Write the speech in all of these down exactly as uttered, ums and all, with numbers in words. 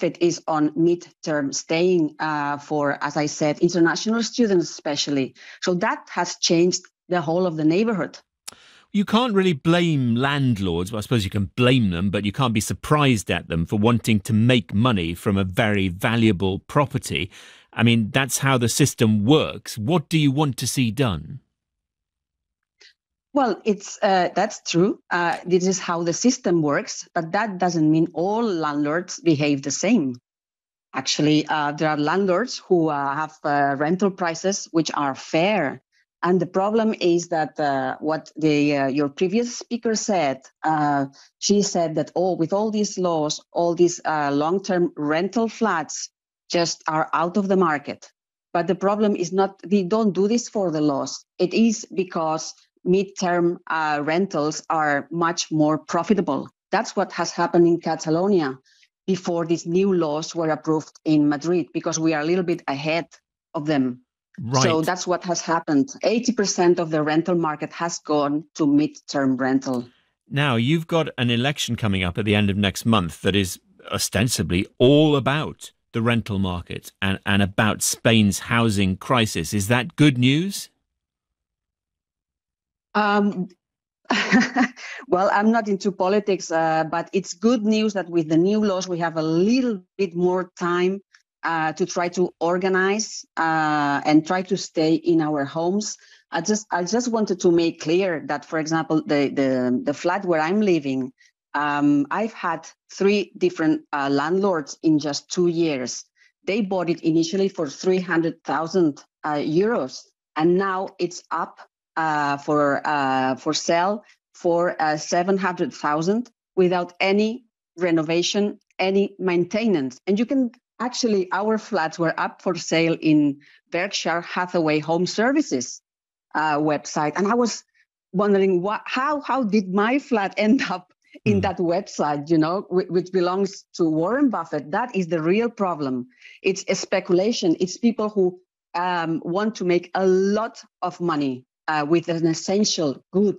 profit is on mid-term staying uh, for, as I said, international students especially. So that has changed the whole of the neighborhood. You can't really blame landlords. Well, I suppose you can blame them, but you can't be surprised at them for wanting to make money from a very valuable property. I mean, that's how the system works. What do you want to see done? Well, it's uh, that's true. Uh, this is how the system works, but that doesn't mean all landlords behave the same. Actually, uh, there are landlords who uh, have uh, rental prices which are fair. And the problem is that uh, what the uh, your previous speaker said, uh, she said that, oh, with all these laws, all these uh, long-term rental flats just are out of the market. But the problem is not, they don't do this for the laws. It is because mid-term uh, rentals are much more profitable. That's what has happened in Catalonia before these new laws were approved in Madrid, because we are a little bit ahead of them. Right. So that's what has happened. eighty percent of the rental market has gone to mid-term rental. Now, you've got an election coming up at the end of next month that is ostensibly all about the rental market and, and about Spain's housing crisis. Is that good news? Um, well, I'm not into politics, uh, but it's good news that with the new laws, we have a little bit more time uh, to try to organize uh, and try to stay in our homes. I just, I just wanted to make clear that, for example, the the, the flat where I'm living, um, I've had three different uh, landlords in just two years. They bought it initially for three hundred thousand uh, euros, and now it's up Uh, for uh, for sale for uh, seven hundred thousand without any renovation, any maintenance. And you can actually, our flats were up for sale in Berkshire Hathaway Home Services uh, website. And I was wondering what, how how did my flat end up in mm. that website, you know, which, which belongs to Warren Buffett. That is the real problem. It's a speculation. It's people who um, want to make a lot of money Uh, with an essential good,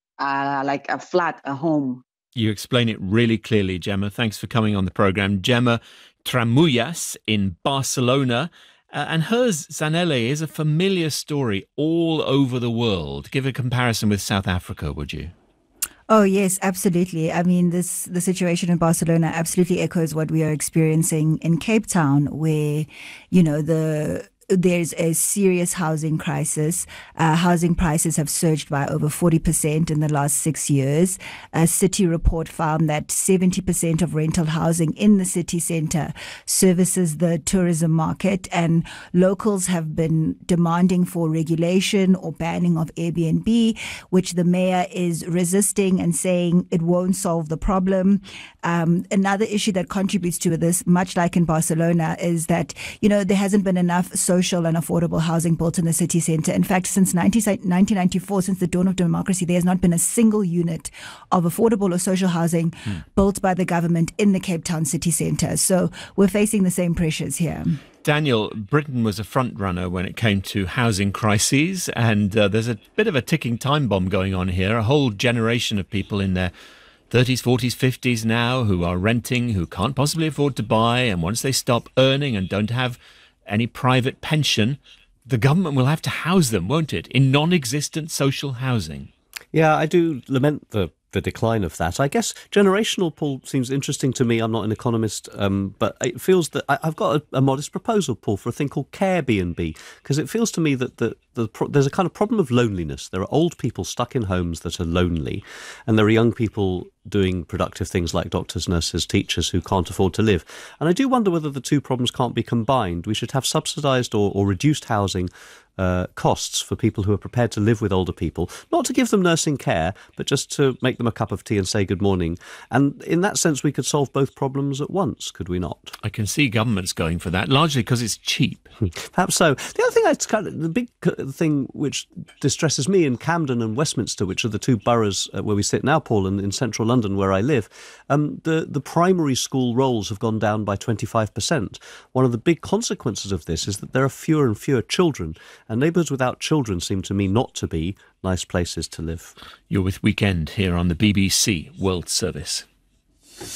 uh, like a flat, a home. You explain it really clearly, Gemma. Thanks for coming on the programme. Gemma Tramullas in Barcelona. Uh, and hers, Zanele, is a familiar story all over the world. Give a comparison with South Africa, would you? Oh, yes, absolutely. I mean, this the situation in Barcelona absolutely echoes what we are experiencing in Cape Town, where, you know, the there's a serious housing crisis. Uh, housing prices have surged by over forty percent in the last six years. A City report found that seventy percent of rental housing in the city centre services the tourism market, and locals have been demanding for regulation or banning of Airbnb, which the mayor is resisting and saying it won't solve the problem. Um, another issue that contributes to this, much like in Barcelona, is that, you know, there hasn't been enough social social and affordable housing built in the city centre. In fact, since nineteen ninety-four, since the dawn of democracy, there has not been a single unit of affordable or social housing hmm. built by the government in the Cape Town city centre. So we're facing the same pressures here. Daniel, Britain was a front runner when it came to housing crises, and uh, there's a bit of a ticking time bomb going on here. A whole generation of people in their thirties, forties, fifties now who are renting, who can't possibly afford to buy, and once they stop earning and don't have any private pension, the government will have to house them, won't it, in non-existent social housing? Yeah, I do lament the the decline of that. I guess generational, Paul, seems interesting to me. I'm not an economist, um, but it feels that I, I've got a, a modest proposal, Paul, for a thing called Carebnb, because it feels to me that the, the pro- there's a kind of problem of loneliness. There are old people stuck in homes that are lonely, and there are young people doing productive things like doctors, nurses, teachers who can't afford to live. And I do wonder whether the two problems can't be combined. We should have subsidised or, or reduced housing uh, costs for people who are prepared to live with older people, not to give them nursing care, but just to make them a cup of tea and say good morning. And in that sense, we could solve both problems at once, could we not? I can see governments going for that, largely because it's cheap. Perhaps so. The other thing, that's kind of the big thing which distresses me in Camden and Westminster, which are the two boroughs uh, where we sit now, Paul, and in central London where I live, um, the, the primary school rolls have gone down by twenty-five percent. One of the big consequences of this is that there are fewer and fewer children, and neighbourhoods without children seem to me not to be nice places to live. You're with Weekend here on the B B C World Service.